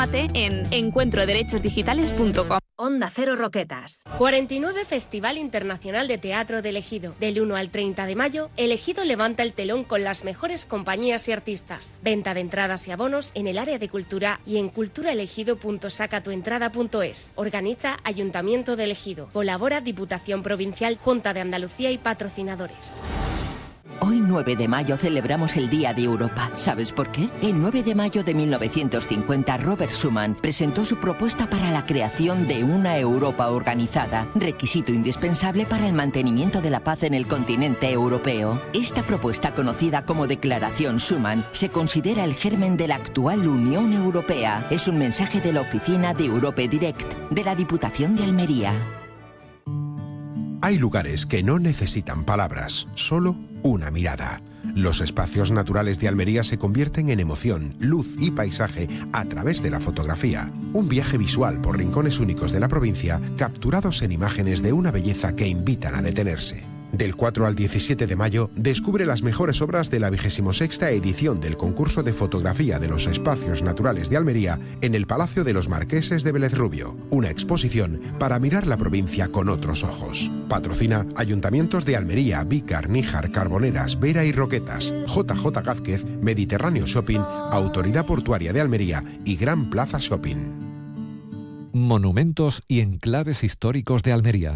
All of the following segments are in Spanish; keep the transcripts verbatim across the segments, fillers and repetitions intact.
Infórmate en encuentro derechos digitales punto com. Onda Cero Roquetas. cuarenta y nueve Festival Internacional de Teatro de El Ejido. Del uno al treinta de mayo, El Ejido levanta el telón con las mejores compañías y artistas. Venta de entradas y abonos en el área de cultura y en culturaelegido punto sacatuentrada punto es. Organiza Ayuntamiento de El Ejido. Colabora Diputación Provincial, Junta de Andalucía y patrocinadores. Hoy, nueve de mayo, celebramos el Día de Europa. ¿Sabes por qué? El nueve de mayo de mil novecientos cincuenta, Robert Schuman presentó su propuesta para la creación de una Europa organizada, requisito indispensable para el mantenimiento de la paz en el continente europeo. Esta propuesta, conocida como Declaración Schuman, se considera el germen de la actual Unión Europea. Es un mensaje de la oficina de Europe Direct de la Diputación de Almería. Hay lugares que no necesitan palabras, solo una mirada. Los espacios naturales de Almería se convierten en emoción, luz y paisaje a través de la fotografía. Un viaje visual por rincones únicos de la provincia, capturados en imágenes de una belleza que invitan a detenerse. Del cuatro al diecisiete de mayo, descubre las mejores obras de la vigésima sexta edición del concurso de fotografía de los espacios naturales de Almería en el Palacio de los Marqueses de Vélez Rubio. Una exposición para mirar la provincia con otros ojos. Patrocina Ayuntamientos de Almería, Vícar, Níjar, Carboneras, Vera y Roquetas, J J Gázquez, Mediterráneo Shopping, Autoridad Portuaria de Almería y Gran Plaza Shopping. Monumentos y enclaves históricos de Almería.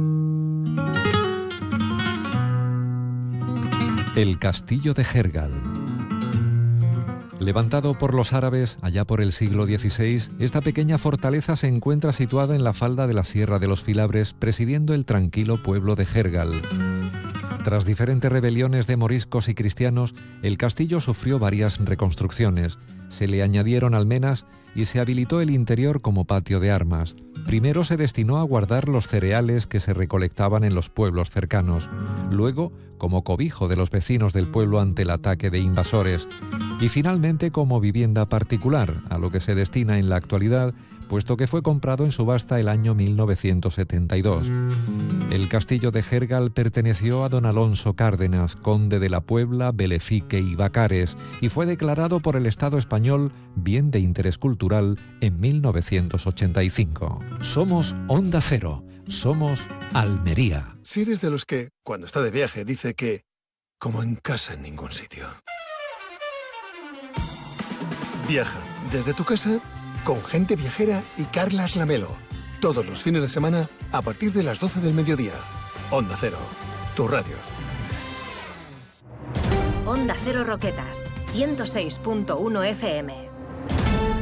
El Castillo de Jergal. Levantado por los árabes allá por el siglo dieciséis, esta pequeña fortaleza se encuentra situada en la falda de la Sierra de los Filabres, presidiendo el tranquilo pueblo de Jergal. Tras diferentes rebeliones de moriscos y cristianos, el castillo sufrió varias reconstrucciones. Se le añadieron almenas y se habilitó el interior como patio de armas. Primero se destinó a guardar los cereales que se recolectaban en los pueblos cercanos, luego como cobijo de los vecinos del pueblo ante el ataque de invasores, y finalmente como vivienda particular, a lo que se destina en la actualidad, puesto que fue comprado en subasta el año mil novecientos setenta y dos. El castillo de Jergal perteneció a don Alonso Cárdenas, conde de la Puebla, Belefique y Bacares, y fue declarado por el Estado español Bien de Interés Cultural en mil novecientos ochenta y cinco. Somos Onda Cero, somos Almería. Si eres de los que, cuando está de viaje, dice que como en casa en ningún sitio. Viaja desde tu casa con Gente Viajera y Carlas Lamelo. Todos los fines de semana a partir de las doce del mediodía. Onda Cero, tu radio. Onda Cero Roquetas, ciento seis punto uno F M.